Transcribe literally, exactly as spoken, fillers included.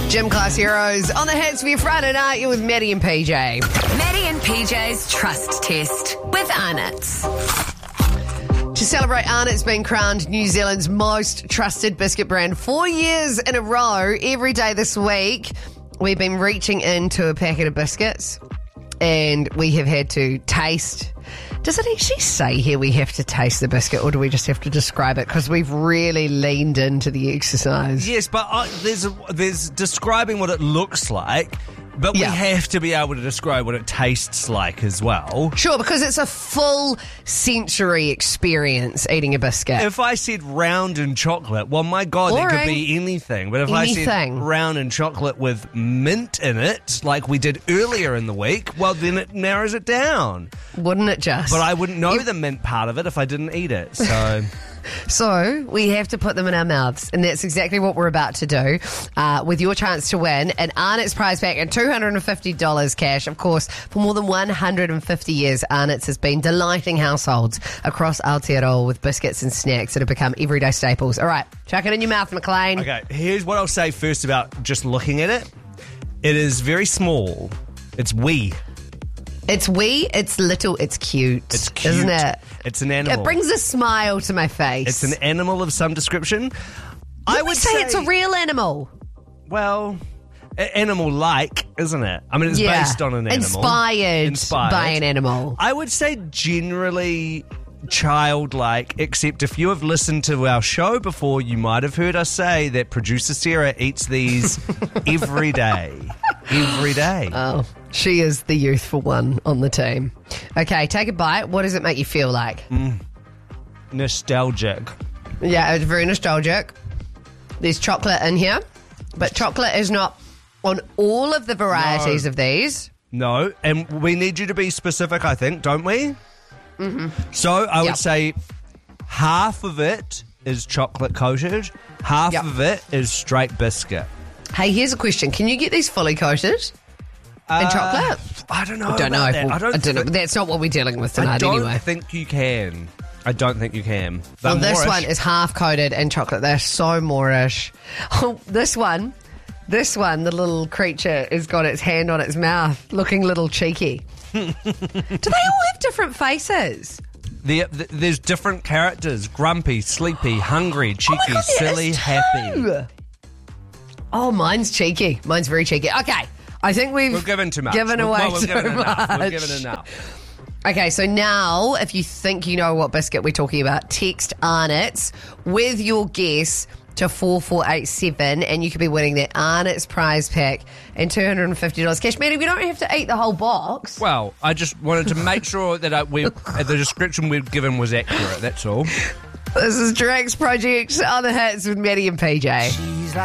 Gym Class Heroes on the hits for your Friday night. You're with Maddie and P J. Maddie and P J's Trust Test with Arnott's. To celebrate, Arnott's been crowned New Zealand's most trusted biscuit brand four years in a row. Every day this week, we've been reaching into a packet of biscuits and we have had to taste. Does it actually say here we have to taste the biscuit, or do we just have to describe it? Because we've really leaned into the exercise. Yes, but uh, there's a, there's describing what it looks like, but Yeah. we have to be able to describe what it tastes like as well. Sure, because it's a full sensory experience eating a biscuit. If I said round and chocolate, well, my God, that Boring. could be anything. But if I said Anything. round and chocolate with mint in it, like we did earlier in the week, well, then it narrows it down. Wouldn't it just? But I wouldn't know the mint part of it if I didn't eat it. So So we have to put them in our mouths, and that's exactly what we're about to do uh, with your chance to win an Arnott's prize pack and two hundred fifty dollars cash. Of course, for more than one hundred fifty years, Arnott's has been delighting households across Aotearoa with biscuits and snacks that have become everyday staples. All right, chuck it in your mouth, McLean. okay, here's what I'll say first about just looking at it. It is very small. It's wee. It's wee, it's little, it's cute. It's cute. Isn't it? It's an animal. It brings a smile to my face. It's an animal of some description. I I would would say, it's a real animal. Well, a- animal-like, isn't it? I mean, it's Yeah. based on an animal. Inspired, Inspired by an animal. I would say generally childlike, except if you have listened to our show before, you might have heard us say that producer Sarah eats these every day. Every day. Oh, she is the youthful one on the team. Okay, take a bite. What does it make you feel like? Nostalgic. Yeah, it's very nostalgic. There's chocolate in here, but chocolate is not on all of the varieties No. of these. No, and we need you to be specific, I think, don't we? Mm-hmm. So I would Yep. say half of it is chocolate coated, half Yep. of it is straight biscuit. Hey, here's a question. Can you get these fully coated in Uh, chocolate? I don't know. I don't know. about that. Well, I don't, I don't know. thi- That's not what we're dealing with I tonight don't anyway. think you can. I don't think you can. Well, They're this Moorish. one is half coated in chocolate. They're so Moorish. Oh, this one, this one, the little creature has got its hand on its mouth, looking a little cheeky. Do they all have different faces? The, the, there's different characters: grumpy, sleepy, hungry, cheeky, Oh my God, there silly, is happy. two. Oh, mine's cheeky. Mine's very cheeky. Okay, I think we've, We've given too much. given We've- away well, we've too given enough. much. We've given enough. Okay, so now if you think you know what biscuit we're talking about, text Arnott's with your guess to four four eight seven and you could be winning that Arnott's prize pack and two hundred fifty dollars cash. Maddie, we don't have to eat the whole box. Well, I just wanted to make sure that I, we, the description we've given was accurate. That's all. This is Drax Project on the hits with Maddie and P J.